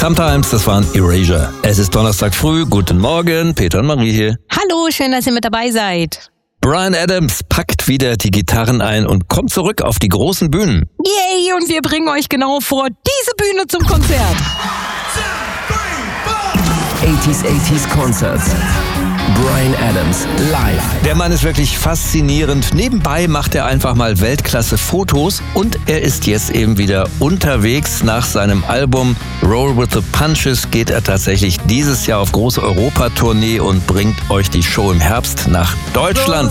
Sometimes, das waren Erasure. Es ist Donnerstag früh, guten Morgen, Peter und Marie hier. Hallo, schön, dass ihr mit dabei seid. Bryan Adams packt wieder die Gitarren ein und kommt zurück auf die großen Bühnen. Yay, und wir bringen euch genau vor diese Bühne zum Konzert. 80s Concerts. Bryan Adams live. Der Mann ist wirklich faszinierend. Nebenbei macht er einfach mal Weltklasse-Fotos und er ist jetzt eben wieder unterwegs. Nach seinem Album Roll with the Punches geht er tatsächlich dieses Jahr auf große Europatournee und bringt euch die Show im Herbst nach Deutschland.